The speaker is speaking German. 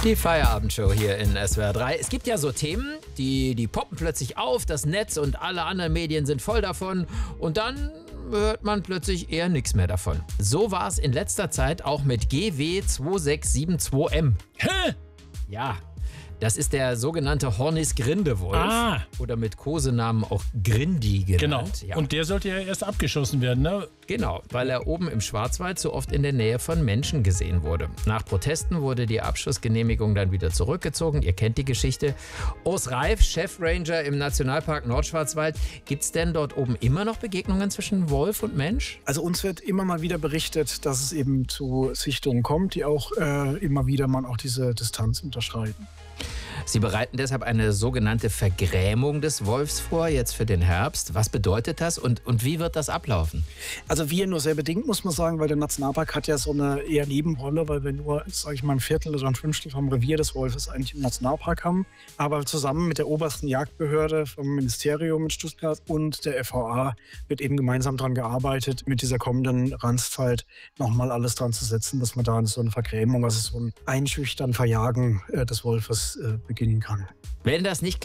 Die Feierabendshow hier in SWR 3. Es gibt ja so Themen, die poppen plötzlich auf, das Netz und alle anderen Medien sind voll davon und dann hört man plötzlich eher nichts mehr davon. So war es in letzter Zeit auch mit GW2672M. Hä? Ja, das ist der sogenannte Hornis-Grindewolf oder mit Kosenamen auch Grindi genannt. Genau. Ja. Und der sollte ja erst abgeschossen werden, ne? Genau, weil er oben im Schwarzwald so oft in der Nähe von Menschen gesehen wurde. Nach Protesten wurde die Abschussgenehmigung dann wieder zurückgezogen. Ihr kennt die Geschichte. Urs Reif, Chefranger im Nationalpark Nordschwarzwald. Gibt es denn dort oben immer noch Begegnungen zwischen Wolf und Mensch? Also uns wird immer mal wieder berichtet, dass es eben zu Sichtungen kommt, die auch immer wieder man auch diese Distanz unterschreiten. Sie bereiten deshalb eine sogenannte Vergrämung des Wolfs vor, jetzt für den Herbst. Was bedeutet das und wie wird das ablaufen? Also wir nur sehr bedingt, muss man sagen, weil der Nationalpark hat ja so eine eher Nebenrolle, weil wir nur, sage ich mal, ein Viertel oder ein Fünftel vom Revier des Wolfes eigentlich im Nationalpark haben. Aber zusammen mit der obersten Jagdbehörde vom Ministerium in Stuttgart und der FVA wird eben gemeinsam daran gearbeitet, mit dieser kommenden Ranzzeit nochmal alles dran zu setzen, dass man da so eine Vergrämung, also so ein Einschüchtern, Verjagen des Wolfes beginnen kann. Wenn das nicht